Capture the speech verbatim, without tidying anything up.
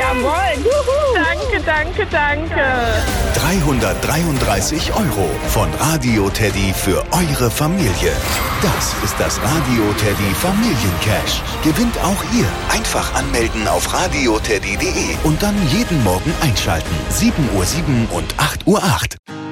Jawohl. Juhu. Danke, danke, danke. dreihundertdreiunddreißig Euro von Radio Teddy für eure Familie. Das ist das Radio Teddy Familiencash. Gewinnt auch ihr. Einfach anmelden auf radioteddy punkt de und dann jeden Morgen einschalten. sieben Uhr sieben und acht Uhr acht.